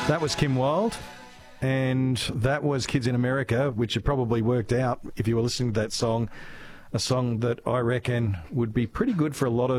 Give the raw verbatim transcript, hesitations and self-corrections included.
That was Kim Wilde, and that was Kids in America, which had probably worked out, if you were listening to that song, a song that I reckon would be pretty good for a lot of